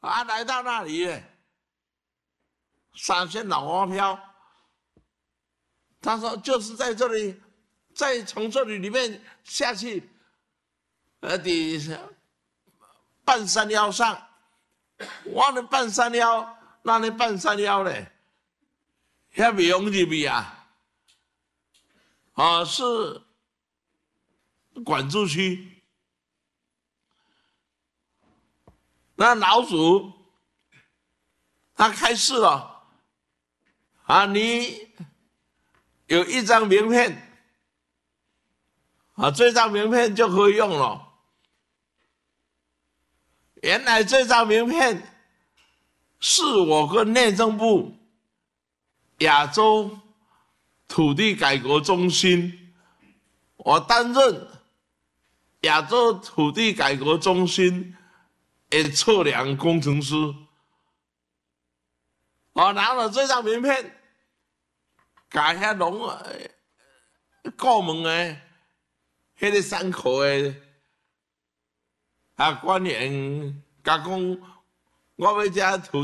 啊，来到那里呢，3仙老蛙漂，他说就是在这里，再从这里面下去，的半山腰上，我的半山腰，那里半山腰呢，遐袂用入去啊，是管制区。那老主他开示了，啊，你有一张名片，啊，这张名片就可以用了。原来这张名片是我跟内政部亚洲土地改革中心，我担任亚洲土地改革中心的测量工程师。我拿了这张名片，甲遐顾问的迄个山口的官员甲讲，我要遮土。